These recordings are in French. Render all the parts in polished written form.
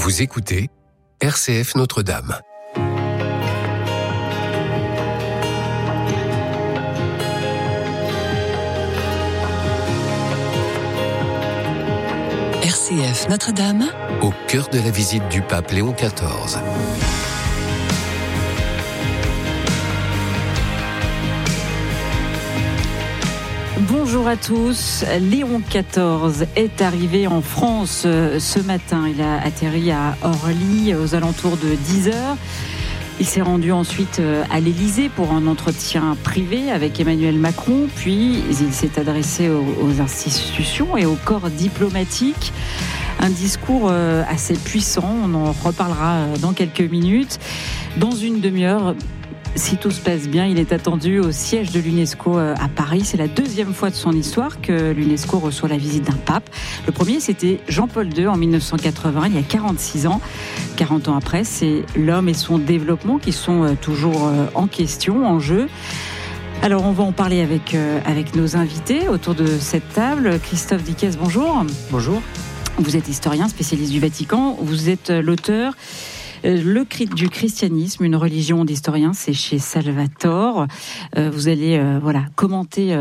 Vous écoutez RCF Notre-Dame. RCF Notre-Dame, Au cœur de la visite du pape Léon XIV. Bonjour à tous. Léon XIV est arrivé en France ce matin. Il a atterri à Orly aux alentours de 10h. Il s'est rendu ensuite à l'Élysée pour un entretien privé avec Emmanuel Macron. Puis il s'est adressé aux institutions et au corps diplomatique. Un discours assez puissant. On en reparlera dans quelques minutes. Dans une demi-heure, si tout se passe bien, il est attendu au siège de l'UNESCO à Paris. C'est la deuxième fois de son histoire que l'UNESCO reçoit la visite d'un pape. Le premier, c'était Jean-Paul II en 1980, il y a 46 ans. 40 ans après, c'est l'homme et son développement qui sont toujours en question, en jeu. Alors, on va en parler avec nos invités autour de cette table. Christophe Dickès, bonjour. Bonjour. Vous êtes historien, spécialiste du Vatican. Vous êtes l'auteur du christianisme, une religion d'historien, c'est chez Salvatore. Vous allez commenter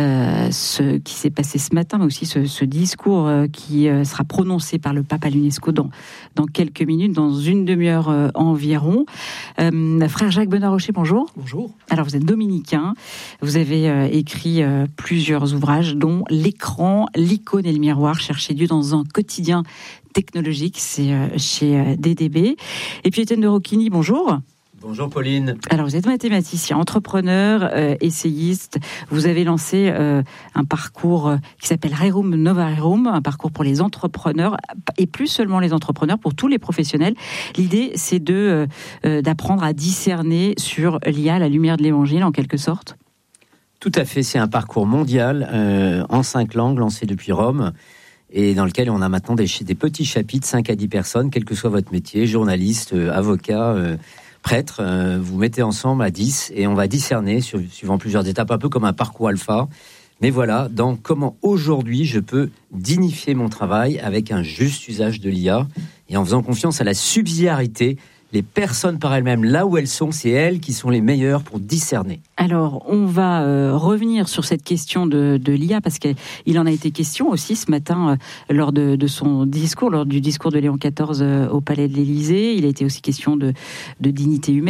ce qui s'est passé ce matin, mais aussi ce discours qui sera prononcé par le pape à l'UNESCO dans quelques minutes, dans une demi-heure environ. Frère Jacques Benoît-Rocher, bonjour. Bonjour. Alors, vous êtes dominicain. Vous avez écrit plusieurs ouvrages, dont L'écran, l'icône et le miroir, chercher Dieu dans un quotidien technologique, c'est chez DDB. Et puis Étienne de Rocchini, bonjour. Bonjour Pauline. Alors vous êtes mathématicien, entrepreneur, essayiste. Vous avez lancé un parcours qui s'appelle Rerum Nova Rerum, un parcours pour les entrepreneurs, et plus seulement les entrepreneurs, pour tous les professionnels. L'idée, c'est d'apprendre à discerner sur l'IA à la lumière de l'Évangile, en quelque sorte. Tout à fait, c'est un parcours mondial en 5 langues, lancé depuis Rome, et dans lequel on a maintenant des petits chapitres, 5 à 10 personnes, quel que soit votre métier, journaliste, avocat, prêtre, vous mettez ensemble à 10 et on va discerner suivant plusieurs étapes, un peu comme un parcours alpha. Mais voilà, dans comment aujourd'hui je peux dignifier mon travail avec un juste usage de l'IA et en faisant confiance à la subsidiarité. Les personnes par elles-mêmes, là où elles sont, c'est elles qui sont les meilleures pour discerner. Alors, on va revenir sur cette question de l'IA, parce qu'il en a été question aussi ce matin lors de son discours, lors du discours de Léon XIV au Palais de l'Élysée. Il a été aussi question de dignité humaine.